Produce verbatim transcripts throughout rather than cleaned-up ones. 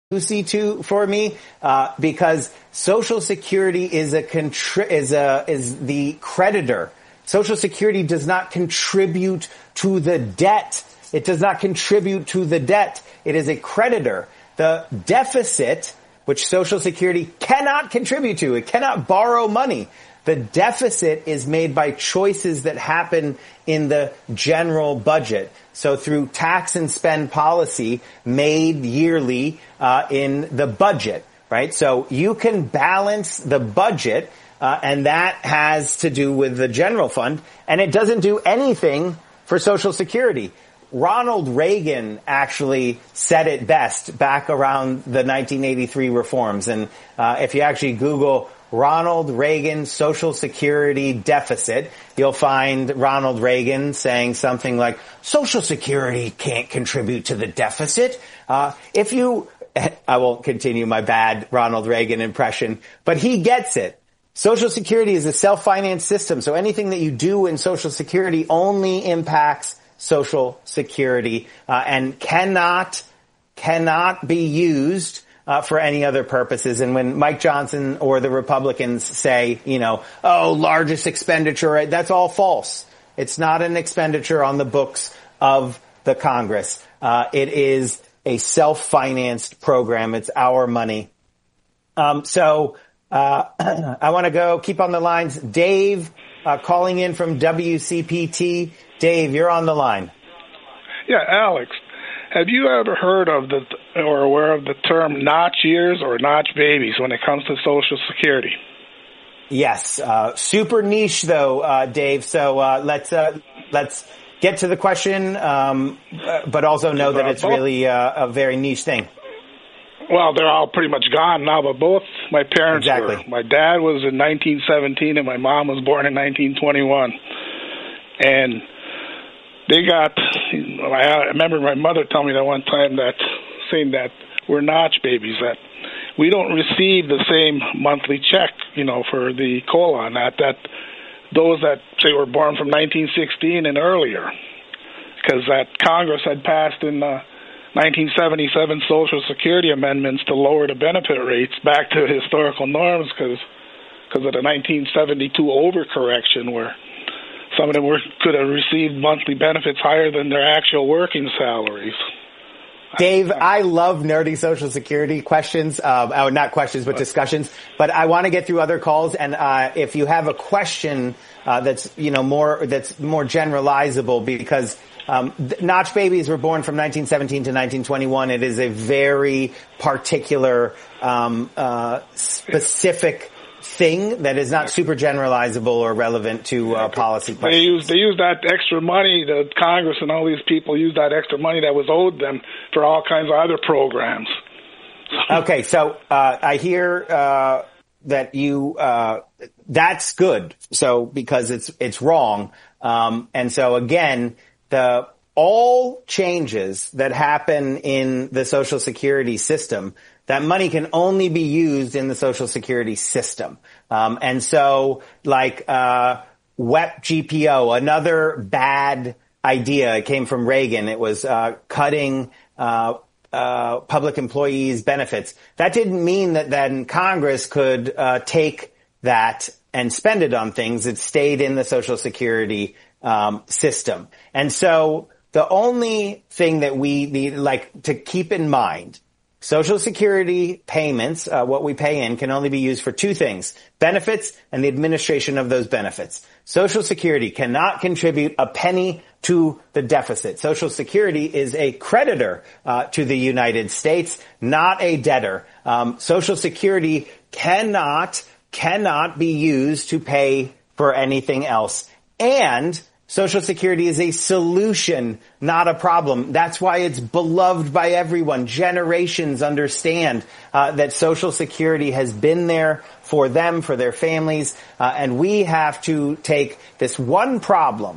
Lucy to for me uh, because Social Security is a contri- is a is the creditor. Social Security does not contribute to the debt. It does not contribute to the debt. It is a creditor. The deficit, which Social Security cannot contribute to, it cannot borrow money. The deficit is made by choices that happen in the general budget. So through tax and spend policy made yearly uh, in the budget, right? So you can balance the budget, uh, and that has to do with the general fund, and it doesn't do anything for Social Security. Ronald Reagan actually said it best back around the nineteen eighty-three reforms. And uh, if you actually Google Ronald Reagan Social Security deficit, you'll find Ronald Reagan saying something like, Social Security can't contribute to the deficit. Uh, if you, I won't continue my bad Ronald Reagan impression, but he gets it. Social Security is a self-financed system, so anything that you do in Social Security only impacts Social Security, uh, and cannot, cannot be used Uh, for any other purposes. And when Mike Johnson or the Republicans say, you know, oh, largest expenditure, that's all false. It's not an expenditure on the books of the Congress. Uh, it is a self-financed program. It's our money. Um, so uh, I want to go keep on the lines. Dave uh, calling in from W C P T. Dave, you're on the line. Yeah, Alex. Have you ever heard of the or aware of the term notch years or notch babies when it comes to Social Security? Yes, uh, super niche though, uh, Dave. So uh, let's uh, let's get to the question, um, but also know that it's really uh, a very niche thing. Well, they're all pretty much gone now, but both my parents exactly. were. My dad was in nineteen seventeen, and my mom was born in nineteen twenty-one, and they got, I remember my mother telling me that one time that, saying that we're notch babies, that we don't receive the same monthly check, you know, for the COLA on that, that those that, say, were born from nineteen sixteen and earlier, because that Congress had passed in uh, nineteen seventy-seven Social Security amendments to lower the benefit rates back to historical norms because because of the nineteen seventy-two overcorrection where some of them were, could have received monthly benefits higher than their actual working salaries. Dave, I love nerdy Social Security questions, uh, oh, not questions, but discussions. But I want to get through other calls, and uh, if you have a question uh, that's you know more that's more generalizable, because um, notch babies were born from nineteen seventeen to nineteen twenty-one. It is a very particular, um, uh, specific thing that is not super generalizable or relevant to uh, policy questions. They use they use that extra money, the Congress and all these people use that extra money that was owed them for all kinds of other programs. Okay, so uh, I hear uh, that you uh, that's good. So because it's it's wrong, um, and so again, the all changes that happen in the Social Security system, that money can only be used in the Social Security system. Um, and so, like, uh, W E P G P O, another bad idea, it came from Reagan. It was, uh, cutting, uh, uh, public employees' benefits. That didn't mean that then Congress could, uh, take that and spend it on things. It stayed in the Social Security, um, system. And so the only thing that we need, like, to keep in mind, Social Security payments, uh, what we pay in, can only be used for two things: benefits and the administration of those benefits. Social Security cannot contribute a penny to the deficit. Social Security is a creditor uh, to the United States, not a debtor. Um, Social Security cannot, cannot be used to pay for anything else. And Social Security is a solution, not a problem. That's why it's beloved by everyone. Generations understand uh, that Social Security has been there for them, for their families, uh, and we have to take this one problem.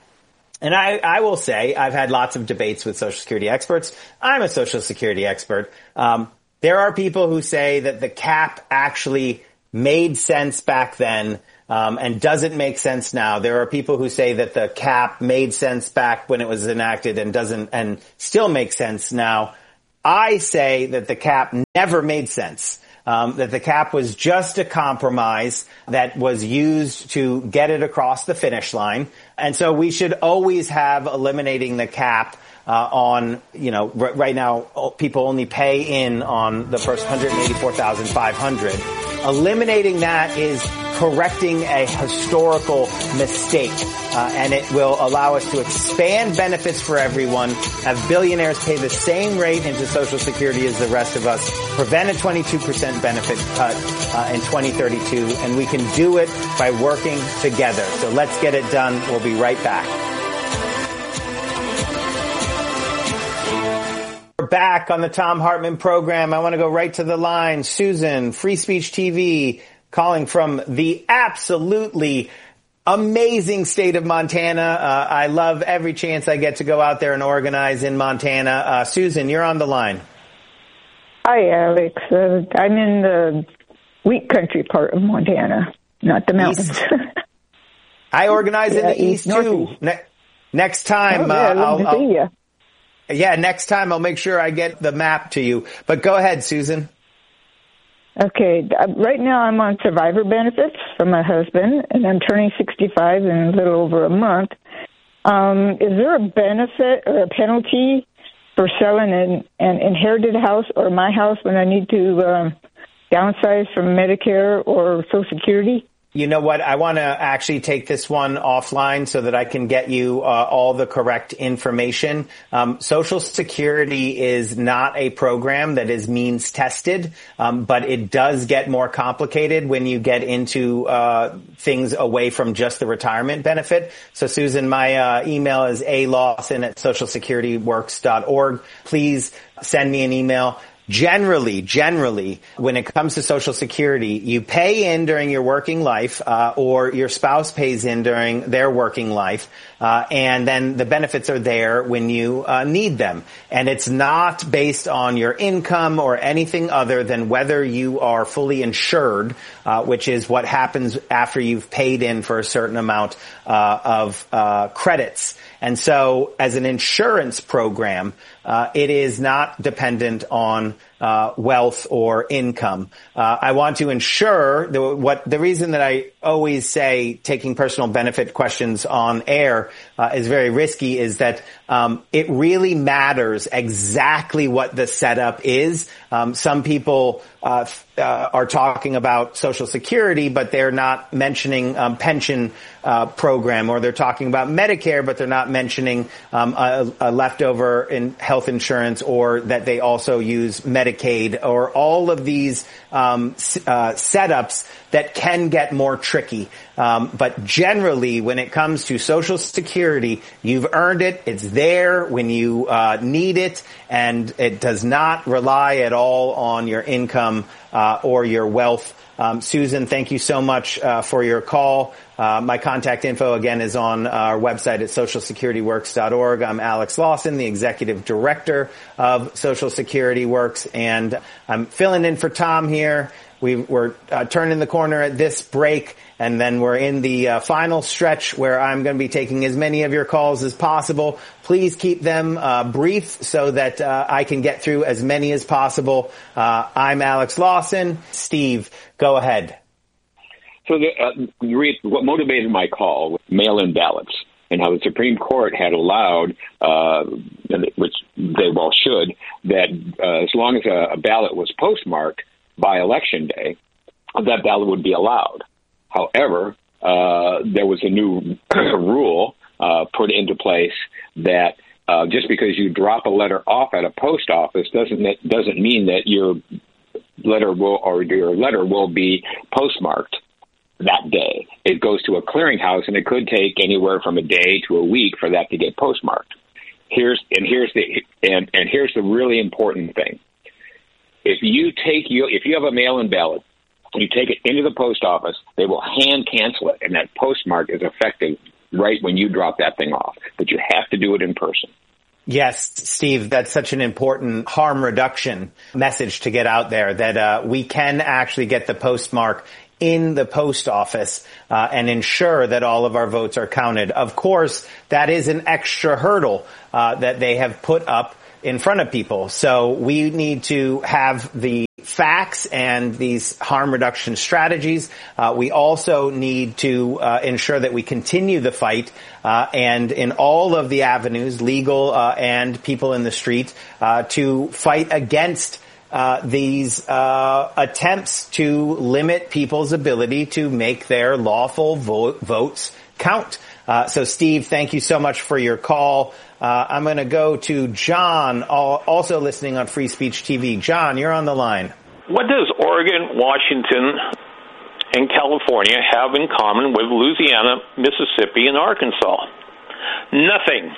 And I, I will say, I've had lots of debates with Social Security experts. I'm a Social Security expert. Um, there are people who say that the cap actually made sense back then, Um, and doesn't make sense now. There are people who say that the cap made sense back when it was enacted and doesn't, and still makes sense now. I say that the cap never made sense. Um, that the cap was just a compromise that was used to get it across the finish line. And so we should always have eliminating the cap uh, on, you know, r- right now people only pay in on the first one hundred eighty-four thousand five hundred. Eliminating that is correcting a historical mistake, uh, and it will allow us to expand benefits for everyone, have billionaires pay the same rate into Social Security as the rest of us, prevent a twenty-two percent benefit cut uh, in twenty thirty-two, and we can do it by working together. So let's get it done. We'll be right back. We're back on the Thom Hartmann program. I want to go right to the line. Susan, Free Speech T V, calling from the absolutely amazing state of Montana. Uh, I love every chance I get to go out there and organize in Montana. Uh, Susan, you're on the line. Hi, Alex. Uh, I'm in the wheat country part of Montana, not the mountains. East. I organize yeah, in the east, east too. Ne- next time, oh, yeah, uh, I'll, to see you. Yeah, next time I'll make sure I get the map to you. But go ahead, Susan. Okay. Right now I'm on survivor benefits from my husband, and I'm turning sixty-five in a little over a month. Um, is there a benefit or a penalty for selling an, an inherited house or my house when I need to um, downsize from Medicare or Social Security? You know what? I want to actually take this one offline so that I can get you uh, all the correct information. Um, Social Security is not a program that is means tested, um, but it does get more complicated when you get into uh, things away from just the retirement benefit. So, Susan, my uh, email is a lawson at social security works dot org. Please send me an email. Generally, generally, when it comes to Social Security, you pay in during your working life, uh, or your spouse pays in during their working life, uh, and then the benefits are there when you uh, need them. And it's not based on your income or anything other than whether you are fully insured, uh, which is what happens after you've paid in for a certain amount uh, of uh, credits. And so as an insurance program, uh, it is not dependent on uh, wealth or income. Uh, I want to ensure the, what the reason that I always say taking personal benefit questions on air uh, is very risky is that um, it really matters exactly what the setup is. Um, some people uh, uh, are talking about Social Security, but they're not mentioning um, pension uh, program, or they're talking about Medicare, but they're not mentioning um, a, a leftover in health insurance, or that they also use Medicaid, or all of these um, uh, setups that can get more tricky. Um, but generally, when it comes to Social Security, you've earned it. It's there when you uh, need it, and it does not rely at all on your income uh, or your wealth. Um, Susan, thank you so much uh, for your call. Uh, my contact info, again, is on our website at social security works dot org. I'm Alex Lawson, the Executive Director of Social Security Works, and I'm filling in for Tom here. We, we're uh, turning the corner at this break, and then we're in the uh, final stretch where I'm going to be taking as many of your calls as possible. Please keep them uh, brief so that uh, I can get through as many as possible. Uh, I'm Alex Lawson. Steve, go ahead. So the, uh, you read, what motivated my call was mail-in ballots, and how the Supreme Court had allowed, uh, which they well should, that uh, as long as a, a ballot was postmarked by Election Day, that ballot would be allowed. However, uh, there was a new rule uh, put into place that uh, just because you drop a letter off at a post office doesn't doesn't mean that your letter will or your letter will be postmarked that day. It goes to a clearinghouse, and it could take anywhere from a day to a week for that to get postmarked. Here's and here's the and, and here's the really important thing. If you take you if you have a mail-in ballot, you take it into the post office, they will hand cancel it, and that postmark is effective right when you drop that thing off. But you have to do it in person. Yes, Steve, that's such an important harm reduction message to get out there, that uh, we can actually get the postmark in the post office uh, and ensure that all of our votes are counted. Of course, that is an extra hurdle uh, that they have put up in front of people. So we need to have the facts and these harm reduction strategies. Uh, we also need to uh, ensure that we continue the fight uh, and in all of the avenues, legal uh, and people in the street, uh, to fight against uh, these uh, attempts to limit people's ability to make their lawful vo- votes count. Uh, so, Steve, thank you so much for your call. Uh, I'm going to go to John, also listening on Free Speech T V. John, you're on the line. What does Oregon, Washington, and California have in common with Louisiana, Mississippi, and Arkansas? Nothing.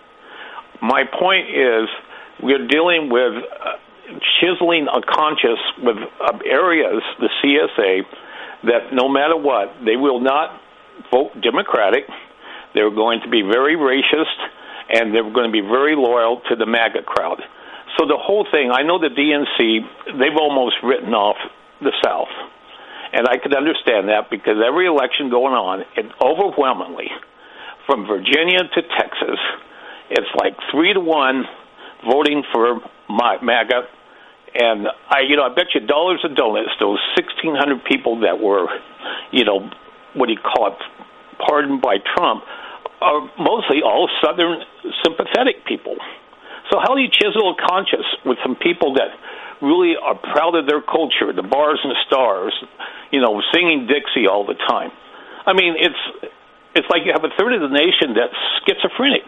My point is we're dealing with uh, chiseling a conscience with uh, areas, the C S A, that no matter what, they will not vote Democratic. They're going to be very racist, and they're going to be very loyal to the MAGA crowd. So the whole thing, I know the D N C, they've almost written off the South. And I could understand that because every election going on, it overwhelmingly, from Virginia to Texas, it's like three to one voting for MAGA. And I, you know, I bet you dollars and donuts, those sixteen hundred people that were, you know, what do you call it, pardoned by Trump, are mostly all Southern sympathetic people. So how do you chisel a conscience with some people that really are proud of their culture, the bars and stars, you know, singing Dixie all the time? I mean, it's it's like you have a third of the nation that's schizophrenic.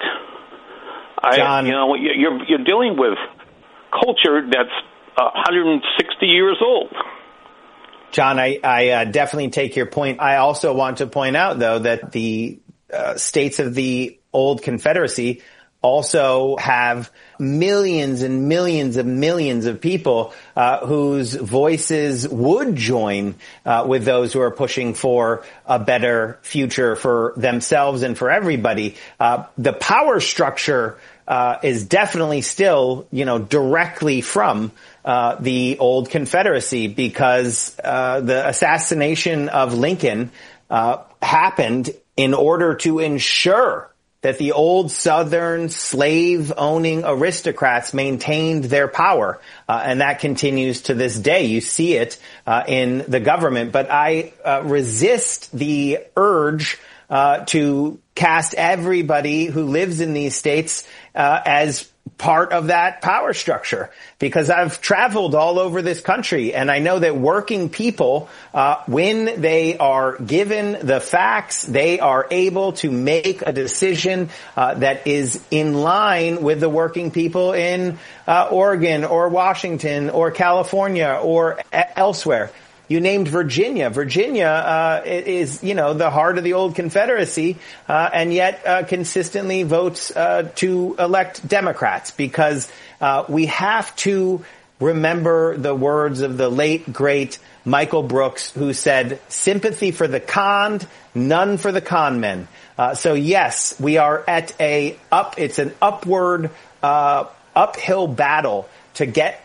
John, I, you know, you're you're dealing with culture that's one hundred sixty years old. John, I, I uh, definitely take your point. I also want to point out, though, that the uh, states of the old Confederacy also have millions and millions of millions of people uh, whose voices would join uh, with those who are pushing for a better future for themselves and for everybody. Uh, the power structure uh, is definitely still, you know, directly from uh, the old Confederacy, because uh, the assassination of Lincoln uh, happened in order to ensure that the old Southern slave-owning aristocrats maintained their power, uh, and that continues to this day. You see it uh, in the government. But I uh, resist the urge uh, to cast everybody who lives in these states uh, as part of that power structure, because I've traveled all over this country, and I know that working people, uh, when they are given the facts, they are able to make a decision uh, that is in line with the working people in uh, Oregon or Washington or California or a- elsewhere. You named Virginia. Virginia uh, is, you know, the heart of the old Confederacy, uh, and yet uh, consistently votes uh, to elect Democrats, because uh, we have to remember the words of the late, great Michael Brooks, who said, "Sympathy for the conned, none for the con men." Uh, so, yes, we are at a up. It's an upward, uh, uphill battle to get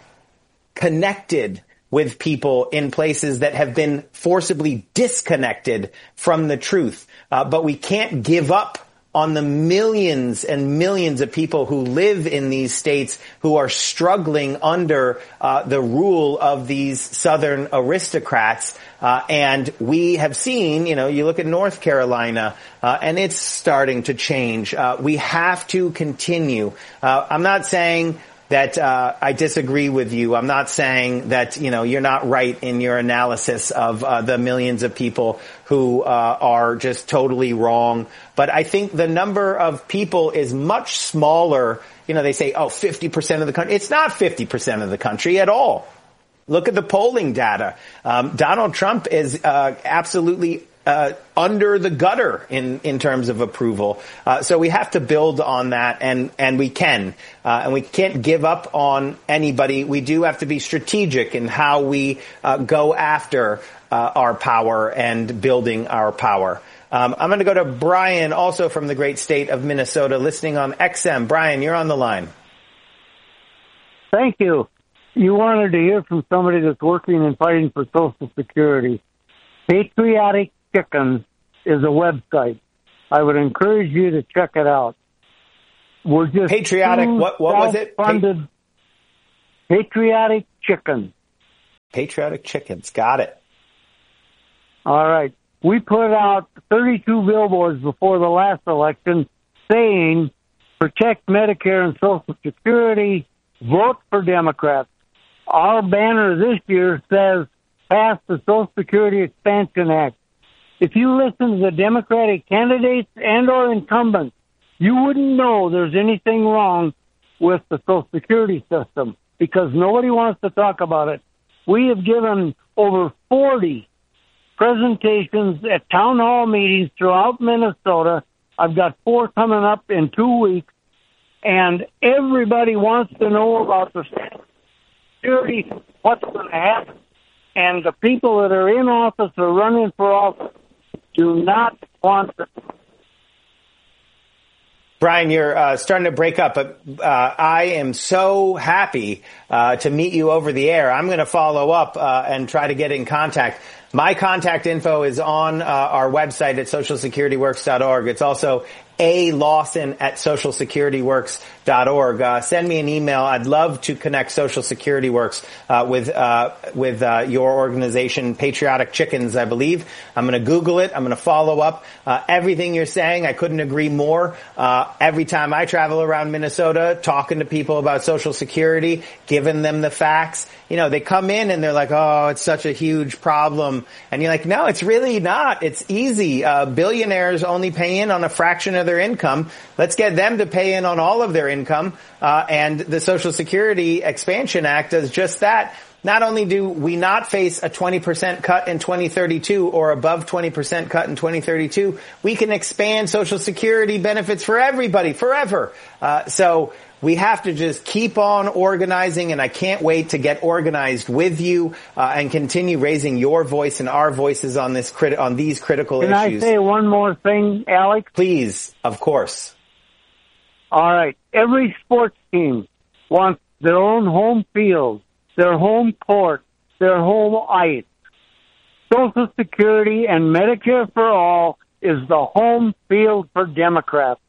connected with people in places that have been forcibly disconnected from the truth. Uh, but we can't give up on the millions and millions of people who live in these states who are struggling under uh, the rule of these Southern aristocrats. Uh, and we have seen, you know, you look at North Carolina, uh, and it's starting to change. Uh, we have to continue. Uh, I'm not saying that uh, I disagree with you. I'm not saying that, you know, you're not right in your analysis of uh, the millions of people who uh, are just totally wrong. But I think the number of people is much smaller. You know, they say, oh, fifty percent of the country. It's not fifty percent of the country at all. Look at the polling data. Um, Donald Trump is uh, absolutely Uh, under the gutter in, in terms of approval. Uh, so we have to build on that, and, and we can. Uh, and we can't give up on anybody. We do have to be strategic in how we uh, go after uh, our power and building our power. Um, I'm going to go to Brian, also from the great state of Minnesota, listening on X M. Brian, you're on the line. Thank you. You wanted to hear from somebody that's working and fighting for Social Security. Patriotic Chicken is a website. I would encourage you to check it out. We're just patriotic. What what was it? Pa- patriotic chicken. Patriotic chickens. Got it. All right. We put out thirty-two billboards before the last election saying, protect Medicare and Social Security, vote for Democrats. Our banner this year says, pass the Social Security Expansion Act. If you listen to the Democratic candidates and or incumbents, you wouldn't know there's anything wrong with the Social Security system because nobody wants to talk about it. We have given over forty presentations at town hall meetings throughout Minnesota. I've got four coming up in two weeks, and everybody wants to know about the security, what's going to happen. And the people that are in office or running for office do not want to. Brian, you're uh, starting to break up, but uh, I am so happy uh, to meet you over the air. I'm going to follow up uh, and try to get in contact. My contact info is on uh, our website at social security works dot org. It's also A. Lawson at social security works dot org. Uh, send me an email. I'd love to connect Social Security Works uh, with uh, with uh, your organization, Patriotic Chickens, I believe. I'm going to Google it. I'm going to follow up. Uh, everything you're saying, I couldn't agree more. Uh, every time I travel around Minnesota, talking to people about Social Security, giving them the facts, you know, they come in and they're like, oh, it's such a huge problem. And you're like, no, it's really not. It's easy. Uh, billionaires only pay in on a fraction of their income. Let's get them to pay in on all of their income. Uh, and the Social Security Expansion Act does just that. Not only do we not face a twenty percent cut in twenty thirty-two or above twenty percent cut in twenty thirty-two, we can expand Social Security benefits for everybody forever. Uh, so we have to just keep on organizing, and I can't wait to get organized with you uh, and continue raising your voice and our voices on this crit- on these critical Can issues. Can I say one more thing, Alex? Please, of course. All right. Every sports team wants their own home field, their home court, their home ice. Social Security and Medicare for All is the home field for Democrats.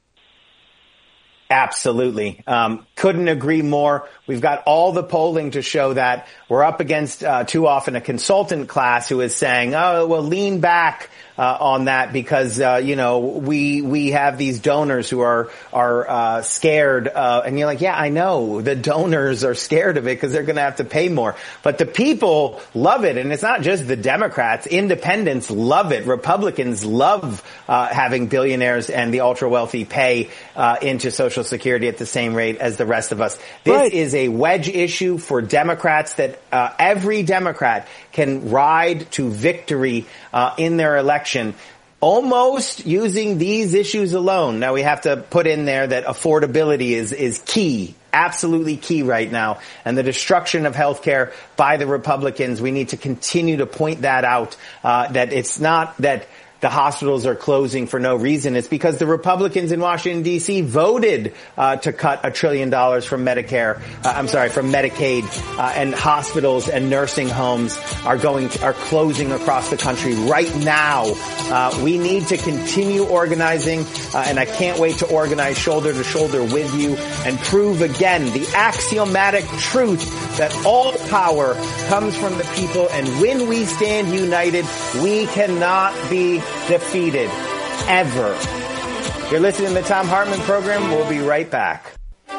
Absolutely. Um, couldn't agree more. We've got all the polling to show that. We're up against uh, too often a consultant class who is saying, oh, well, lean back uh, on that because, uh, you know, we we have these donors who are are uh, scared. Uh, and you're like, yeah, I know. The donors are scared of it because they're going to have to pay more. But the people love it. And it's not just the Democrats. Independents love it. Republicans love uh, having billionaires and the ultra-wealthy pay uh, into Social Security at the same rate as the rest of us. This right. is a wedge issue for Democrats that uh, every Democrat can ride to victory uh, in their election, almost using these issues alone. Now, we have to put in there that affordability is is key, absolutely key right now, and the destruction of health care by the Republicans. We need to continue to point that out, uh, that it's not that the hospitals are closing for no reason. It's because the Republicans in Washington, D C voted uh, to cut a trillion dollars from Medicare, uh, I'm sorry, from Medicaid, uh, and hospitals and nursing homes are going to, are closing across the country right now. Uh, we need to continue organizing, uh, and I can't wait to organize shoulder to shoulder with you and prove again the axiomatic truth that all power comes from the people, and when we stand united, we cannot be defeated, ever. You're listening to the Thom Hartmann program. We'll be right back.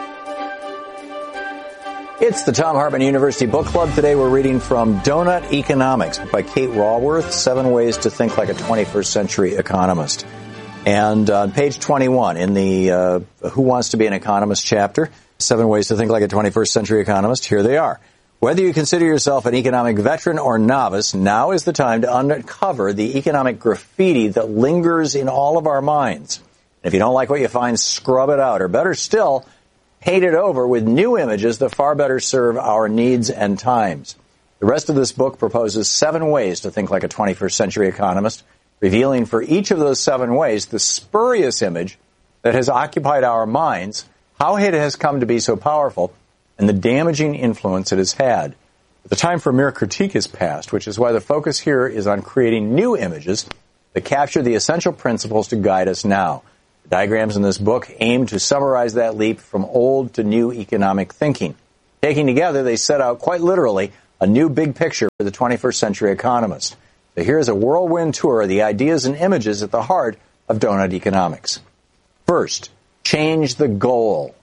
It's the Thom Hartmann University Book Club. Today we're reading from Donut Economics by Kate Raworth, Seven Ways to Think Like a twenty-first Century Economist. And on page twenty-one in the uh, Who Wants to Be an Economist chapter, Seven Ways to Think Like a twenty-first Century Economist, here they are. Whether you consider yourself an economic veteran or novice, now is the time to uncover the economic graffiti that lingers in all of our minds. If you don't like what you find, scrub it out, or better still, paint it over with new images that far better serve our needs and times. The rest of this book proposes seven ways to think like a twenty-first century economist, revealing for each of those seven ways the spurious image that has occupied our minds, how it has come to be so powerful, and the damaging influence it has had. The time for mere critique is past, which is why the focus here is on creating new images that capture the essential principles to guide us now. The diagrams in this book aim to summarize that leap from old to new economic thinking. Taken together, they set out quite literally a new big picture for the twenty-first century economist. So here's a whirlwind tour of the ideas and images at the heart of donut economics. First, change the goal.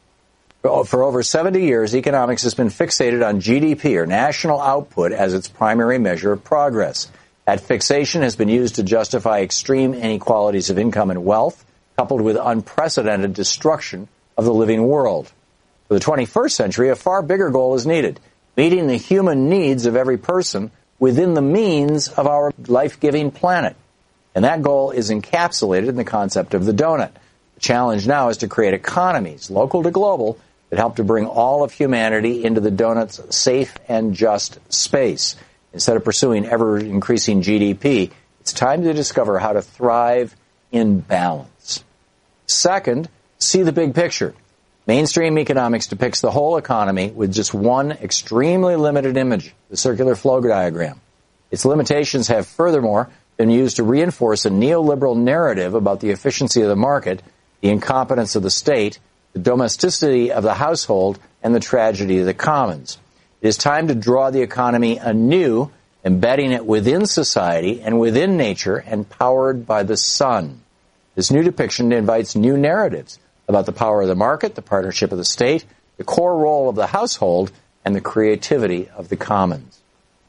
For over seventy years, economics has been fixated on G D P, or national output, as its primary measure of progress. That fixation has been used to justify extreme inequalities of income and wealth, coupled with unprecedented destruction of the living world. For the twenty-first century, a far bigger goal is needed, meeting the human needs of every person within the means of our life-giving planet. And that goal is encapsulated in the concept of the donut. The challenge now is to create economies, local to global, that help to bring all of humanity into the donut's safe and just space. Instead of pursuing ever-increasing G D P, it's time to discover how to thrive in balance. Second, see the big picture. Mainstream economics depicts the whole economy with just one extremely limited image, the circular flow diagram. Its limitations have furthermore been used to reinforce a neoliberal narrative about the efficiency of the market, the incompetence of the state, the domesticity of the household, and the tragedy of the commons. It is time to draw the economy anew, embedding it within society and within nature and powered by the sun. This new depiction invites new narratives about the power of the market, the partnership of the state, the core role of the household, and the creativity of the commons.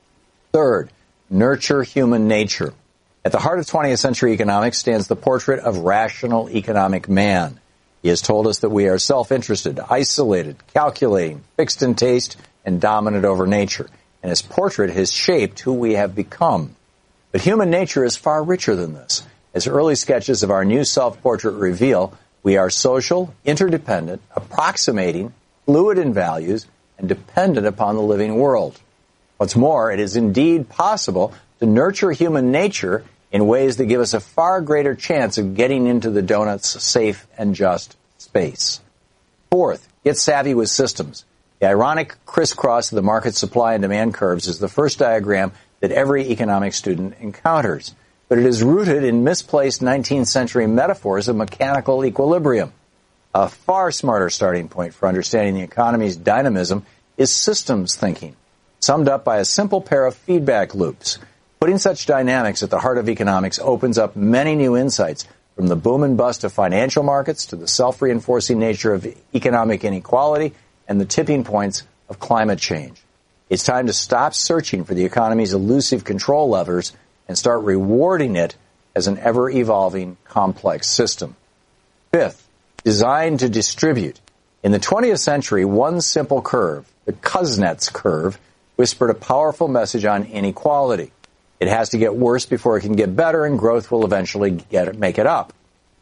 Third, nurture human nature. At the heart of twentieth century economics stands the portrait of rational economic man. He has told us that we are self-interested, isolated, calculating, fixed in taste, and dominant over nature. And his portrait has shaped who we have become. But human nature is far richer than this. As early sketches of our new self-portrait reveal, we are social, interdependent, approximating, fluid in values, and dependent upon the living world. What's more, it is indeed possible to nurture human nature in ways that give us a far greater chance of getting into the donut's safe and just space. Fourth, get savvy with systems. The ironic crisscross of the market supply and demand curves is the first diagram that every economics student encounters. But it is rooted in misplaced nineteenth century metaphors of mechanical equilibrium. A far smarter starting point for understanding the economy's dynamism is systems thinking, summed up by a simple pair of feedback loops. Putting such dynamics at the heart of economics opens up many new insights, from the boom and bust of financial markets to the self-reinforcing nature of economic inequality and the tipping points of climate change. It's time to stop searching for the economy's elusive control levers and start rewarding it as an ever-evolving, complex system. Fifth, design to distribute. In the twentieth century, one simple curve, the Kuznets curve, whispered a powerful message on inequality. It has to get worse before it can get better, and growth will eventually get it, make it up,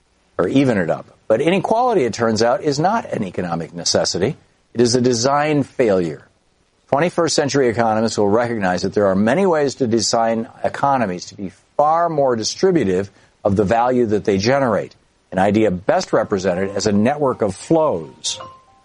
or even it up. But inequality, it turns out, is not an economic necessity. It is a design failure. twenty-first century economists will recognize that there are many ways to design economies to be far more distributive of the value that they generate, an idea best represented as a network of flows.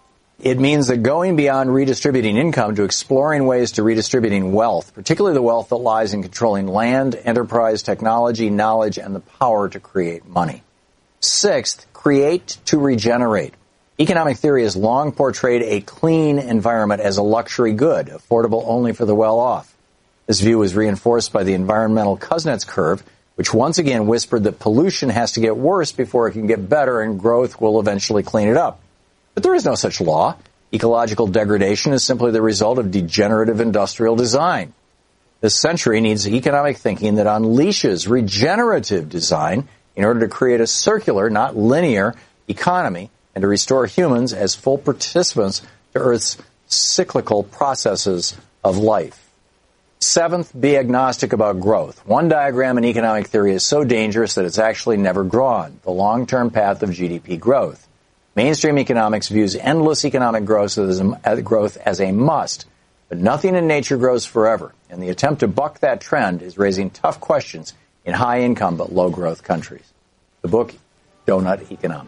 It means that going beyond redistributing income to exploring ways to redistributing wealth, particularly the wealth that lies in controlling land, enterprise, technology, knowledge, and the power to create money. Sixth, create to regenerate. Economic theory has long portrayed a clean environment as a luxury good, affordable only for the well-off. This view was reinforced by the environmental Kuznets curve, which once again whispered that pollution has to get worse before it can get better and growth will eventually clean it up. But there is no such law. Ecological degradation is simply the result of degenerative industrial design. This century needs economic thinking that unleashes regenerative design in order to create a circular, not linear, economy and to restore humans as full participants to Earth's cyclical processes of life. Seventh, be agnostic about growth. One diagram in economic theory is so dangerous that it's actually never drawn, the long-term path of G D P growth. Mainstream economics views endless economic growth as a, growth as a must, but nothing in nature grows forever, and the attempt to buck that trend is raising tough questions in high-income but low-growth countries. The book, Donut Economics.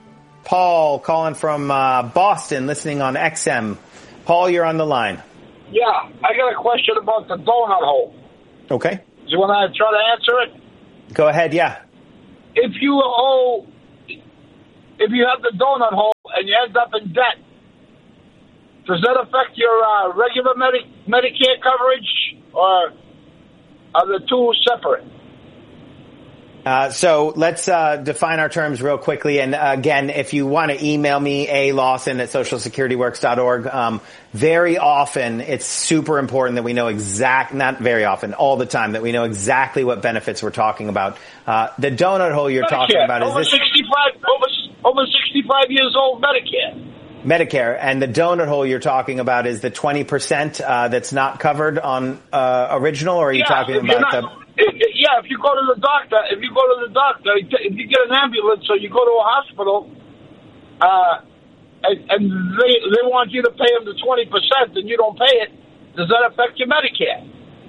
Paul calling from uh, Boston, listening on X M. Paul, you're on the line. Yeah, I got a question about the donut hole. Okay. Do you want to try to answer it? Go ahead, yeah. If you owe, if you have the donut hole and you end up in debt, does that affect your uh, regular Medi- Medicare coverage, or are the two separate? Uh, so let's uh, define our terms real quickly. And uh, again, if you want to email me, a lawson at social security works dot org. Um, very often, it's super important that we know exact, not very often, all the time, that we know exactly what benefits we're talking about. Uh, the donut hole you're Medicare. talking about is over this sixty-five, over, over sixty-five years old Medicare. Medicare, and the donut hole you're talking about is the twenty percent uh, that's not covered on uh, original, or are you yeah, talking if you're about not, the... If, yeah, if you go to the doctor, if you go to the doctor, if you get an ambulance or you go to a hospital, uh, and, and they they want you to pay them the twenty percent and you don't pay it, does that affect your Medicare?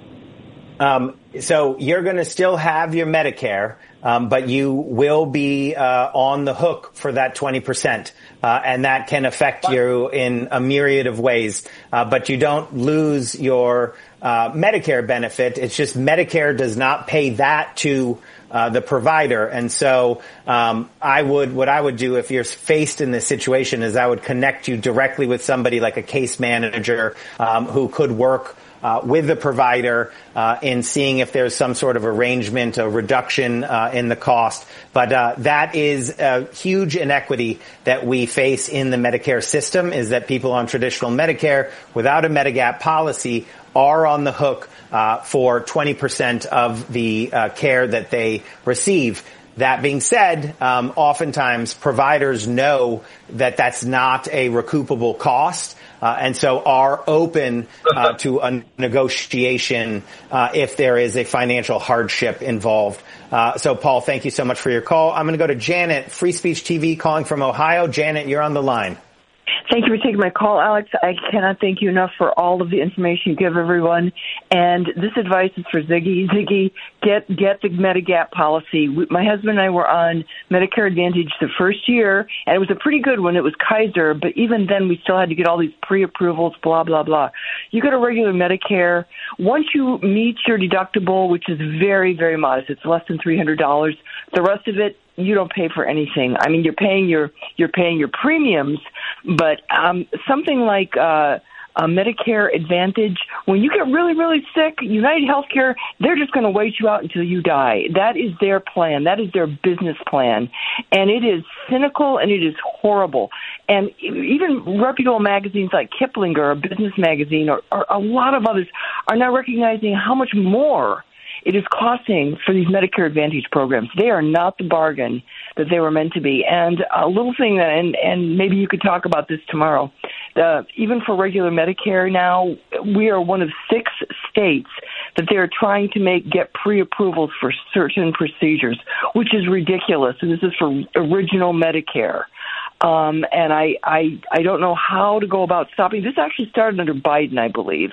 Um, so you're going to still have your Medicare, um, but you will be uh, on the hook for that twenty percent, uh, and that can affect you in a myriad of ways. Uh, but you don't lose your uh, Medicare benefit. It's just Medicare does not pay that to uh, the provider, and so um, I would what I would do if you're faced in this situation is I would connect you directly with somebody like a case manager um, who could work Uh, with the provider uh, in seeing if there's some sort of arrangement, a reduction uh, in the cost. But uh, that is a huge inequity that we face in the Medicare system, is that people on traditional Medicare without a Medigap policy are on the hook uh, for twenty percent of the uh, care that they receive. That being said, um, oftentimes providers know that that's not a recoupable cost. Uh, and so are open uh, to a negotiation uh, if there is a financial hardship involved. Uh, so, Paul, thank you so much for your call. I'm going to go to Janet, Free Speech T V, calling from Ohio. Janet, you're on the line. Thank you for taking my call, Alex. I cannot thank you enough for all of the information you give everyone. And this advice is for Ziggy. Ziggy, get get the Medigap policy. We, my husband and I were on Medicare Advantage the first year, and it was a pretty good one. It was Kaiser, but even then we still had to get all these pre-approvals, blah, blah, blah. You go to regular Medicare. Once you meet your deductible, which is very, very modest, it's less than three hundred dollars, the rest of it, you don't pay for anything. I mean, you're paying your you're paying your premiums, but um, something like uh, a Medicare Advantage, when you get really, really sick, United Healthcare, they're just going to wait you out until you die. That is their plan. That is their business plan, and it is cynical and it is horrible. And even reputable magazines like Kiplinger, a business magazine, or, or a lot of others are now recognizing how much more it is costing for these Medicare Advantage programs. They are not the bargain that they were meant to be. And a little thing that, and, and maybe you could talk about this tomorrow, the, even for regular Medicare now, we are one of six states that they're trying to make get pre-approvals for certain procedures, which is ridiculous. And this is for original Medicare. Um, and I, I, I don't know how to go about stopping. This actually started under Biden, I believe.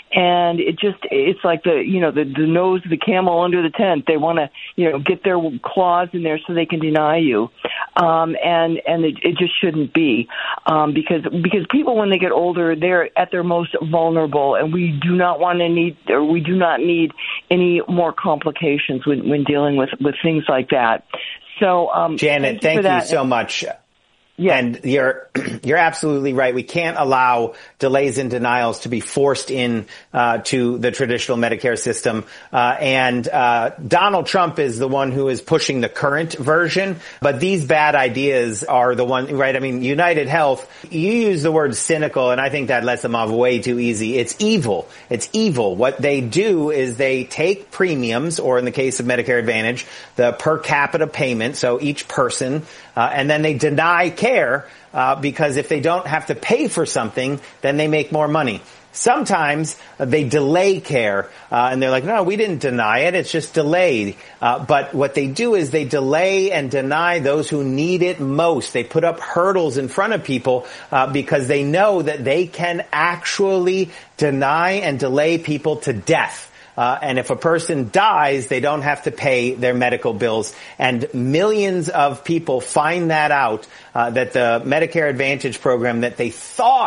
And it just, it's like the, you know, the, the nose of the camel under the tent. They want to, you know, get their claws in there so they can deny you. Um, and, and it, it just shouldn't be. Um, because, because people, when they get older, they're at their most vulnerable, and we do not want to need, or we do not need any more complications when, when dealing with, with things like that. So, um, Janet, thank you, thank you so much. Yeah. And you're you're absolutely right. We can't allow delays and denials to be forced in uh, to the traditional Medicare system. Uh, and uh, Donald Trump is the one who is pushing the current version. But these bad ideas are the one, right? I mean, United Health, you use the word cynical, and I think that lets them off way too easy. It's evil. It's evil. What they do is they take premiums, or in the case of Medicare Advantage, the per capita payment, so each person, uh, and then they deny care. Care, uh, because if they don't have to pay for something, then they make more money. Sometimes uh, they delay care, uh, and they're like, no, we didn't deny it, it's just delayed. Uh, but what they do is they delay and deny those who need it most. They put up hurdles in front of people uh, because they know that they can actually deny and delay people to death. Uh, and if a person dies, they don't have to pay their medical bills. And millions of people find that out, uh, that the Medicare Advantage program that they thought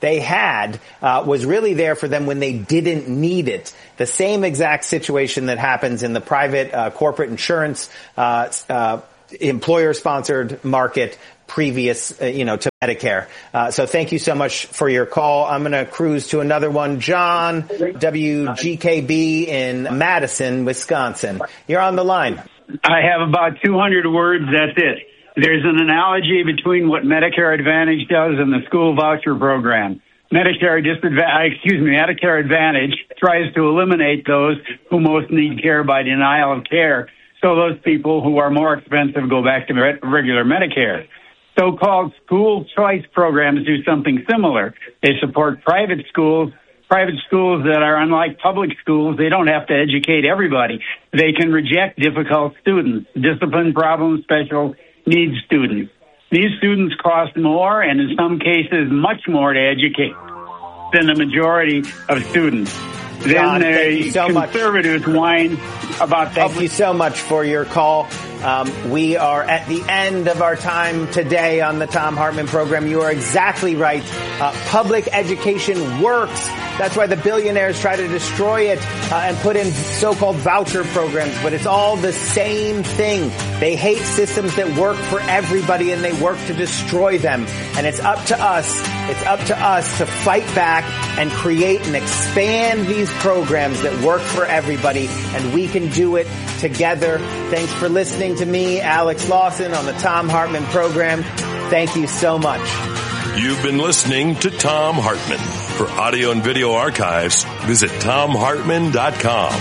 they had uh, was really there for them when they didn't need it. The same exact situation that happens in the private uh, corporate insurance uh, uh, employer-sponsored market previous, uh, you know, to Medicare. Uh, so thank you so much for your call. I'm going to cruise to another one. John, W G K B in Madison, Wisconsin. You're on the line. I have about two hundred words. That's it. There's an analogy between what Medicare Advantage does and the school voucher program. Medicare disadvantage, excuse me, Medicare Advantage tries to eliminate those who most need care by denial of care. So those people who are more expensive go back to regular Medicare. So-called school choice programs do something similar. They support private schools, private schools that are unlike public schools. They don't have to educate everybody. They can reject difficult students, discipline problem, special needs students. These students cost more and in some cases much more to educate than the majority of students. John, then thank you so conservatives much. whine about Thank you so much for your call. Um, we are at the end of our time today on the Thom Hartmann program. You are exactly right. Uh, public education works. That's why the billionaires try to destroy it uh, and put in so-called voucher programs. But it's all the same thing. They hate systems that work for everybody, and they work to destroy them. And it's up to us. It's up to us to fight back and create and expand these programs that work for everybody. And we can do it together. Thanks for listening to me, Alex Lawson, on the Thom Hartmann program. Thank you so much. You've been listening to Thom Hartmann. For audio and video archives, visit thom hartmann dot com.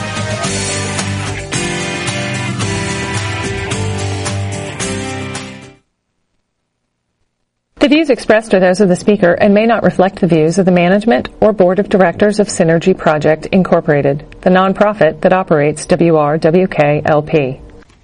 The views expressed are those of the speaker and may not reflect the views of the management or board of directors of Synergy Project, Incorporated, the nonprofit that operates W R W K L P.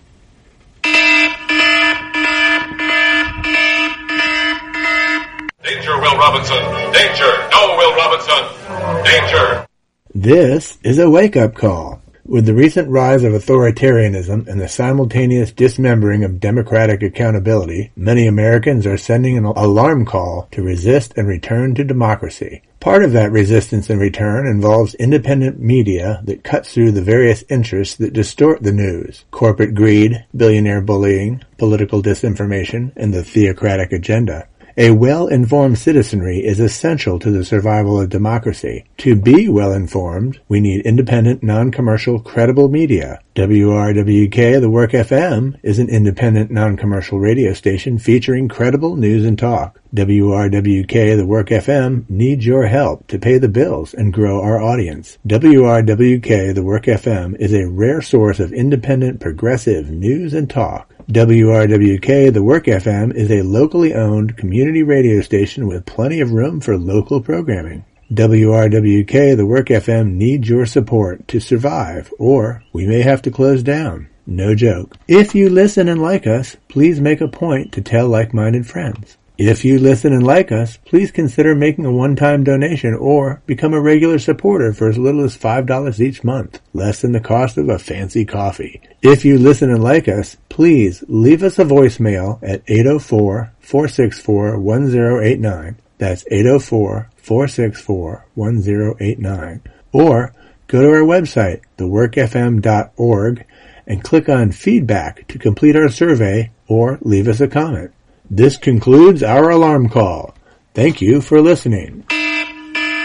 Danger, Will Robinson! Danger! No, Will Robinson! Danger! This is a wake-up call. With the recent rise of authoritarianism and the simultaneous dismembering of democratic accountability, many Americans are sending an alarm call to resist and return to democracy. Part of that resistance and return involves independent media that cuts through the various interests that distort the news: corporate greed, billionaire bullying, political disinformation, and the theocratic agenda. A well-informed citizenry is essential to the survival of democracy. To be well-informed, we need independent, non-commercial, credible media. W R W K The Work F M is an independent, non-commercial radio station featuring credible news and talk. W R W K The Work F M needs your help to pay the bills and grow our audience. W R W K The Work F M is a rare source of independent, progressive news and talk. W R W K The Work F M is a locally owned community radio station with plenty of room for local programming. W R W K The Work F M needs your support to survive, or we may have to close down. No joke. If you listen and like us, please make a point to tell like-minded friends. If you listen and like us, please consider making a one-time donation or become a regular supporter for as little as five dollars each month, less than the cost of a fancy coffee. If you listen and like us, please leave us a voicemail at eight oh four, four six four, one oh eight nine. That's eight oh four, four six four, one oh eight nine. Or go to our website, the work f m dot org, and click on Feedback to complete our survey or leave us a comment. This concludes our alarm call. Thank you for listening.